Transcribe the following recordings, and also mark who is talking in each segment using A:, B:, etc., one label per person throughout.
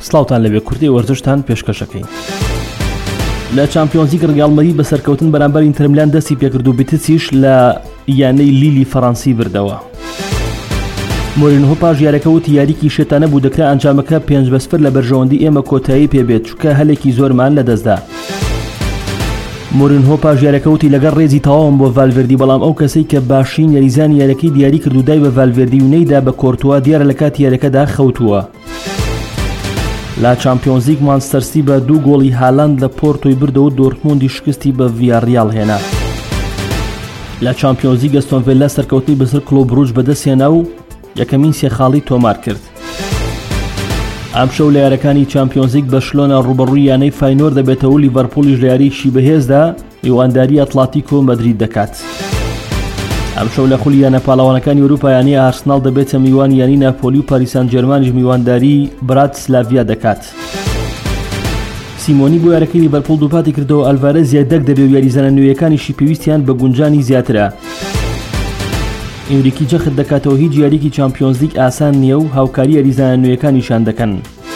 A: سلااوتان لەبێ کوردی وەرزشتان پێشکەشەکەین. لە چامپیۆنز لیگ ڕیال مەدرید بە سەرکەوتن بەرامبەر ئینتەر میلان دەستی پێکرد و بیتسیش لە یانەی لیلی فەڕەنسی بردەوە. مورینهۆ پاش یاریەکە وتی یاریکی شێتانە بوو دەکرا ئەنجامەکە 5-0 لە بەرژەوەندی ئێمە کۆتایی پێبێت چونکە هەلێکی زۆرمان لەدەستدا. مورینهۆ پاش یاریەکە وتی لەگەڵ ڕێزی تەواوم بۆ ڤالڤێردی، بەڵام ئەو کەسەی کە باشترین یاریزانی یاریەکەی دیاری کرد و دای بە ڤالڤێردی و نەیدا بە کۆرتوا دیارە لە کاتی یاریەکەدا خەوتووە. لا چامپیۆنز لیگ مانچستەر سیتی بە 2 گۆڵی هالاند لە پۆرتۆی بردەوە و دۆرتموندی شکستی بە ڤیاڕیال هێنا. لە چامپیۆنز لیگ ئەستۆن ڤیلا سەرکەوتنی بەسەر کلۆب بروژ بەدەستهێنا و یەکەمین سێخاڵی تۆمار کرد. ئەم شەو لە یاریەکانی چامپیۆنز لیگ بەرشلۆنا ڕوبەڕووی یانەی فاینۆر دەبێتەوە و لیڤەرپوڵیش لە یاریەکی بەهێزدا میوانداری ئەتڵاتیکۆ مەدرید دەکات. ئەم شەو لە خولی یانە پاڵەوانەکانی ئەوروپا یانەی ئارسناڵ دەبێتە میوان یانی ناپۆلی و پاریس سان جێرمانیش میوانداری براتسلاڤیا دەکات. سیمۆنی بۆ یاریەکەی لیڤەرپوڵ دووپاتی کردەوە ئەلڤارێز یەکدەک دەبێت و یاریزانە نوێیەکانیشی پێویستیان بە گونجانی زیاترە. ئێوریکی جەخت دەکاتەوە هیچ یاریکی چامپیۆنز لیگ ئاسان نییە و هاوکاری یاریزانە نوێیەکانیشان دەکەن.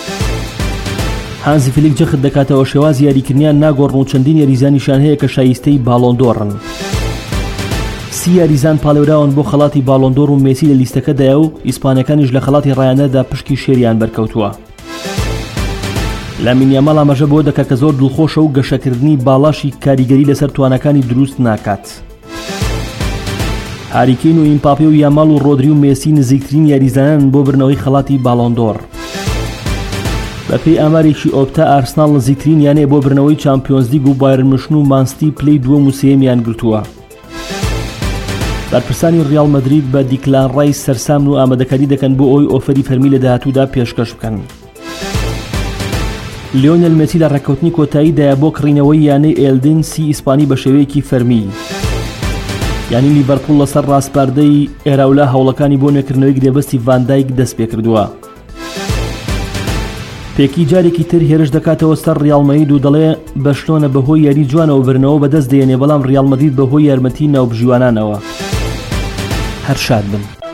A: هانزی فلیک جەخت دەکاتەوە شێواز یاریکردنیان ناگۆڕن و چەندین یاریزانیشان هەیە کە شایستەی باڵۆندۆڕن. 30 یاریزان پاڵێوراون بۆ خەڵاتی باڵۆندۆڕ و مێسی لە لیستەکەدایە و ئیسپانیەکانیش لە خەڵاتی ڕایانەدا پشکی شێریان بەرکەوتووە. لامین یاماڵ ئاماژە بۆ دەکات کە زۆر دڵخۆشە و گەشەکردنی باڵاشی کاریگەری لەسەر توانەکانی دروست ناکات. هاری کین و ئیمپاپێ و یاماڵ و ڕۆدری و مێسی نزیکترین یاریزانن بۆ برنەوەی خەڵاتی باڵۆندۆڕ. بەپێی ئامارێکی ئۆپتا ئارسناڵ نزیکترین یانەیە بۆ برنەوەی چامپیۆنز لیگ و بایرن مونشن و مانسیتی پلەی دووەم و سێمیان گرتووە. بەرپرسانی ڕیال مەدرید بە دیکلان ڕایس سەرسامن و ئامادەکاری دەکەن بۆ ئەوی ئۆفەری فەرمی لە داهاتوودا پێشکەش بکەن. لیۆنێل مێسی لە ڕێککەوتنی کۆتاییدایە بۆ کڕینەوەی یانەی ئێلدن سی ئیسپانی بە شێوەیەکی فەرمی. یانی لیڤەرپوڵ لەسەر ڕاستپاردەی ئێراولا هەوڵەکانی بۆ نوێکردنەوەی گرێبەستی ڤاندایک دەست پێ کردووە. پێکی جارێکی تر هێرش دەکاتەوە سەر ڕیال مەدرید و دەڵێ بەرشلۆنە بەهۆی یاری جوانەوە برنەوە بەدەست دێنێ، بەڵام ڕیال مەدرید بەهۆی یارمەتی ناوبژیوانانەوە. هەر شاد بن.